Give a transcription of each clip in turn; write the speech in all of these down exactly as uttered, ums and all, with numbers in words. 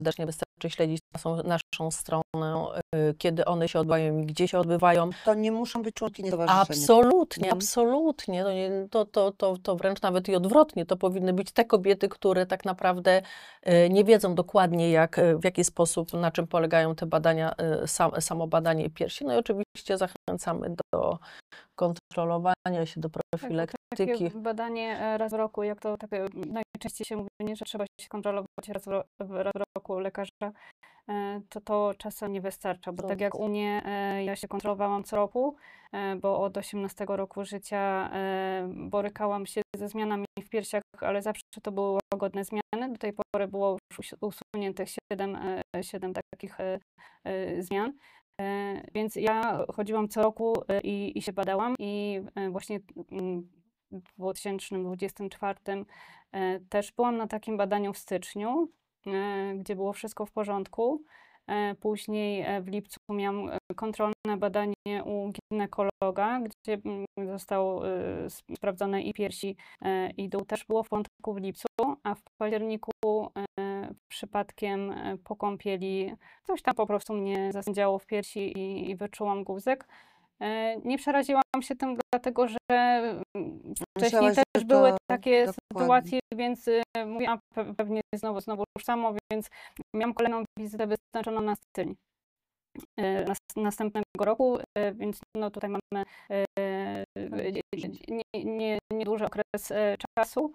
serdecznie, wystarczy śledzić naszą, naszą stronę, kiedy one się odbywają i gdzie się odbywają. To nie muszą być członkinie stowarzyszenia. Absolutnie, Mhm. absolutnie. To, nie, to, to, to, to wręcz nawet i odwrotnie. To powinny być te kobiety, które tak naprawdę nie wiedzą dokładnie, jak, w jaki sposób, na czym polegają te badania, sam, samo badanie piersi. No i oczywiście zachęcamy do kontrolowania się, do profilaktyki. Takie badanie raz w roku, jak to tak najczęściej się mówi, nie, że trzeba się kontrolować raz w, raz w roku lekarza, to to czasem nie wystarcza, bo tak jak u mnie, ja się kontrolowałam co roku, bo od osiemnastego roku życia borykałam się ze zmianami w piersiach, ale zawsze to były łagodne zmiany. Do tej pory było już usuniętych siedem, siedem takich zmian. Więc ja chodziłam co roku i, i się badałam i właśnie w dwa tysiące dwudziestym czwartym też byłam na takim badaniu w styczniu, gdzie było wszystko w porządku. Później w lipcu miałam kontrolne badanie u ginekologa, gdzie zostało sprawdzone i piersi, i dół. Też było w porządku w lipcu, a w październiku przypadkiem po kąpieli coś tam po prostu mnie zasędziało w piersi i, i wyczułam guzik. Nie przeraziłam się tym, dlatego że wcześniej Myślałaś, też że były to takie dokładnie. sytuacje, więc mówiłam pewnie znowu, znowu już samo, więc miałam kolejną wizytę wyznaczoną na styczeń następnego roku, więc no tutaj mamy nie, nie, nieduży okres czasu.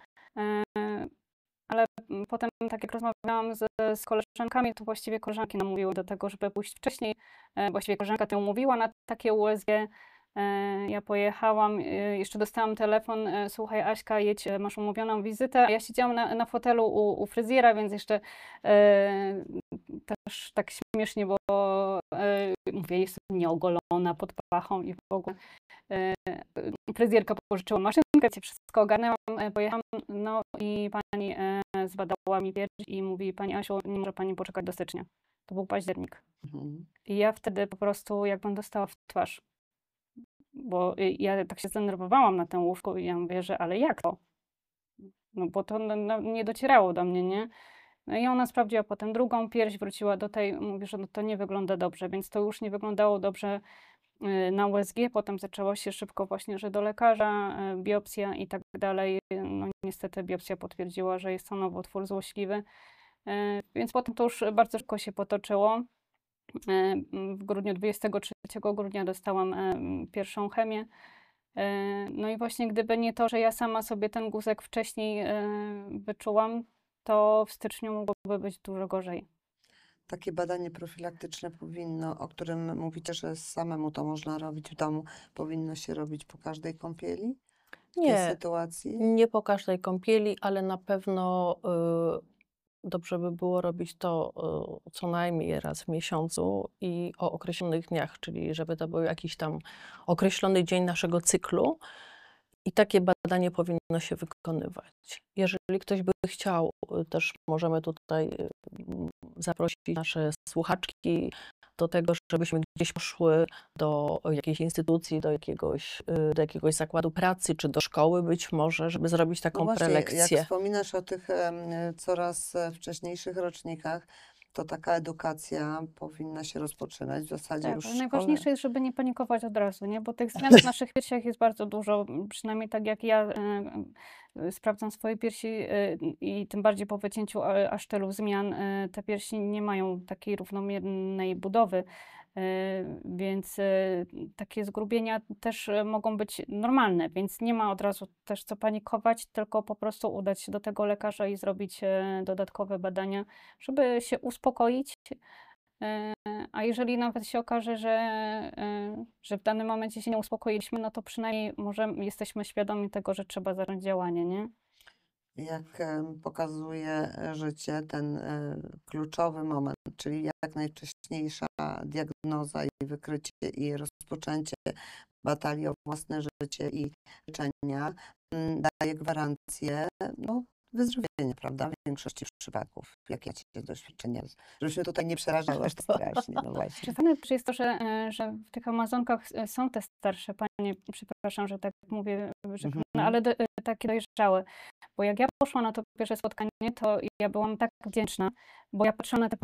Ale potem, tak jak rozmawiałam z, z koleżankami, to właściwie koleżanki namówiły do tego, żeby pójść wcześniej. Właściwie koleżanka tę umówiła na takie U S G. Ja pojechałam, jeszcze dostałam telefon, słuchaj Aśka, jedź, masz umówioną wizytę. Ja siedziałam na, na fotelu u, u fryzjera, więc jeszcze e, też tak śmiesznie, bo e, mówię, jestem nieogolona pod pachą i w ogóle. E, fryzjerka pożyczyła maszynkę, cię wszystko ogarnęłam, pojechałam, no i pani e, zbadała mi pierś i mówi, pani Asiu, nie może pani poczekać do stycznia. To był październik. Mhm. I ja wtedy po prostu jakbym dostała w twarz. Bo ja tak się zdenerwowałam na tę łóżku i ja mówię, że ale jak to? No bo to no, nie docierało do mnie, nie? No i ona sprawdziła potem drugą pierś, wróciła do tej, mówi, że no to nie wygląda dobrze, więc to już nie wyglądało dobrze na U S G, potem zaczęło się szybko właśnie, że do lekarza, biopsja i tak dalej. No niestety biopsja potwierdziła, że jest to nowotwór złośliwy, więc potem to już bardzo szybko się potoczyło. W grudniu, dwudziestego trzeciego grudnia dostałam pierwszą chemię. No i właśnie gdyby nie to, że ja sama sobie ten guzik wcześniej wyczułam, to w styczniu mogłoby być dużo gorzej. Takie badanie profilaktyczne powinno, o którym mówicie, że samemu to można robić w domu, powinno się robić po każdej kąpieli? W Nie, tej sytuacji? nie po każdej kąpieli, ale na pewno y, dobrze by było robić to y, co najmniej raz w miesiącu i o określonych dniach, czyli żeby to był jakiś tam określony dzień naszego cyklu i takie badanie powinno się wykonywać. Jeżeli ktoś by chciał, y, też możemy tutaj y, zaprosić nasze słuchaczki do tego, żebyśmy gdzieś poszły do jakiejś instytucji, do jakiegoś, do jakiegoś zakładu pracy, czy do szkoły być może, żeby zrobić taką no właśnie, prelekcję. Jak wspominasz o tych um, coraz wcześniejszych rocznikach, to taka edukacja powinna się rozpoczynać w zasadzie tak, już w najważniejsze szkole. jest, żeby nie panikować od razu, nie? Bo tych zmian w naszych piersiach jest bardzo dużo, przynajmniej tak jak ja y, y, sprawdzam swoje piersi y, i tym bardziej po wycięciu aż tylu zmian, y, te piersi nie mają takiej równomiernej budowy, y, więc y, takie zgrubienia też mogą być normalne, więc nie ma od razu też co panikować, tylko po prostu udać się do tego lekarza i zrobić y, dodatkowe badania, żeby się uspokoić. A jeżeli nawet się okaże, że, że w danym momencie się nie uspokoiliśmy, no to przynajmniej może jesteśmy świadomi tego, że trzeba zacząć działanie, nie? Jak em, pokazuje życie, ten e, kluczowy moment, czyli jak najwcześniejsza diagnoza i wykrycie i rozpoczęcie batalii o własne życie i leczenia, m, daje gwarancję no, wyzdrowienie, prawda? W większości przypadków. Jakie macie doświadczenia? Żebyśmy tutaj nie przerażały aż tak strasznie, no właśnie. Czy fajne też jest to, że, e, że w tych Amazonkach e, są te starsze panie, przepraszam, że tak mówię, że, Mhm. no, ale do, e, takie dojrzałe. Bo jak ja poszłam na to pierwsze spotkanie, to ja byłam tak wdzięczna, bo ja patrzyłam na te